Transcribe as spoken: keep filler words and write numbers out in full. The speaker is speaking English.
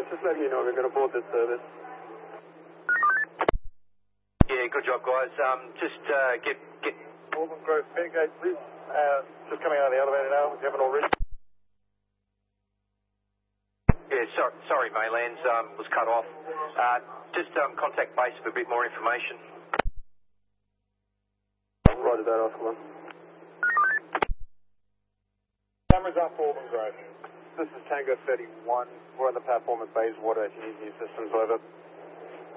Grove, just letting you know we're going to board this service. Yeah, good job, guys. Um, just uh, get get. Auburn Grove, fair gate, please. Uh, just coming out of the elevator now, if you haven't already. Yeah, sorry, sorry, Maylands, um, was cut off. Uh, just um, contact base for a bit more information. Roger that, Oscar one. Cameras up, Auburn Grove. This is Tango thirty-one. We're on the platform at Bayswater. If you need new systems, over.